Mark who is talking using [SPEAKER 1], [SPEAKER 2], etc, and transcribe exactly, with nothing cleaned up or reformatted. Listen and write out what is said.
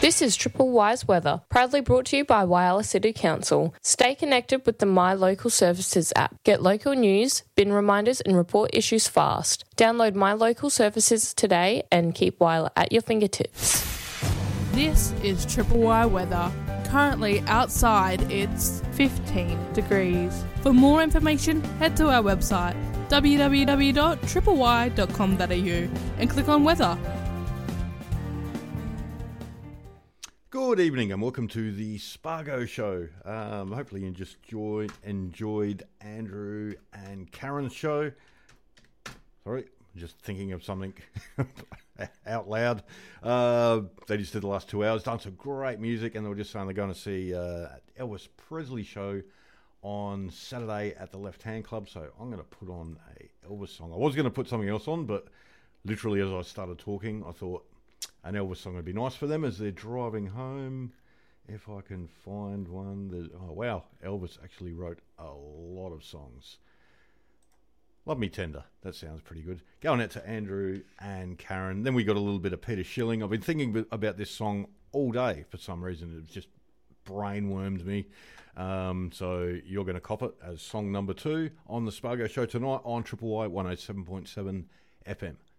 [SPEAKER 1] This is Triple Wise Weather, proudly brought to you by Whyalla City Council. Stay connected with the My Local Services app. Get local news, bin reminders and report issues fast. Download My Local Services today and keep Whyalla at your fingertips.
[SPEAKER 2] This is Triple Y Weather. Currently outside it's fifteen degrees. For more information, head to our website w w w dot triple y dot com dot a u and click on weather.
[SPEAKER 3] Good evening and welcome to the Spargo Show. Um, hopefully you just enjoyed, enjoyed Andrew and Karen's show. Sorry, just thinking of something out loud. Uh, they just did the last two hours, done some great music, and they were just saying they're going to see uh, Elvis Presley show on Saturday at the Left Hand Club. So I'm going to put on a Elvis song. I was going to put something else on, but literally as I started talking, I thought an Elvis song would be nice for them as they're driving home. If I can find one. There's, oh, wow. Elvis actually wrote a lot of songs. Love Me Tender. That sounds pretty good. Going out to Andrew and Karen. Then we got a little bit of Peter Schilling. I've been thinking about this song all day for some reason. It's just brainwormed me. Um, so you're going to cop it as song number two on the Spargo Show tonight on Triple Y one oh seven point seven F M.